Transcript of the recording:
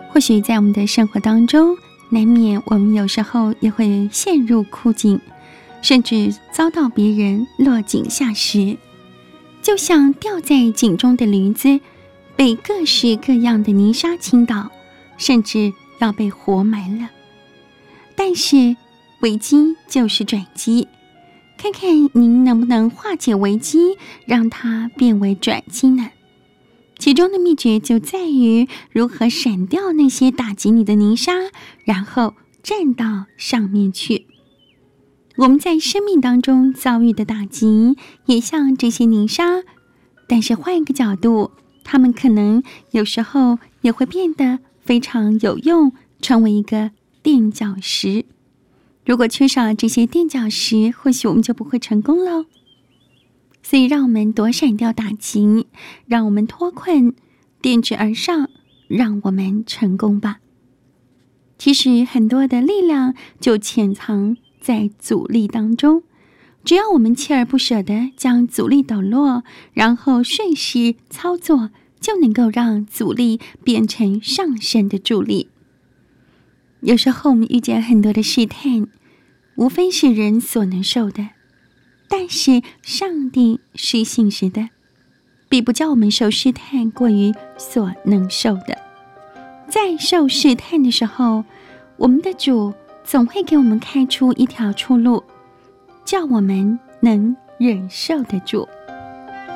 或许在我们的生活当中，难免我们有时候也会陷入困境，甚至遭到别人落井下石，就像掉在井中的驴子，被各式各样的泥沙倾倒，甚至要被活埋了。但是危机就是转机，看看您能不能化解危机，让它变为转机呢？其中的秘诀就在于如何闪掉那些打击你的泥沙，然后站到上面去。我们在生命当中遭遇的打击也像这些泥沙，但是换一个角度，它们可能有时候也会变得非常有用，成为一个垫脚石。如果缺少这些垫脚石，或许我们就不会成功咯。所以让我们躲闪掉打击，让我们脱困，垫直而上，让我们成功吧。其实很多的力量就潜藏在阻力当中，只要我们锲而不舍地将阻力抖落，然后顺势操作，就能够让阻力变成上升的助力。有时候我们遇见很多的试探，无非是人所能受的，但是上帝是信实的，必不叫我们受试探过于所能受的。在受试探的时候，我们的主总会给我们开出一条出路，叫我们能忍受得住。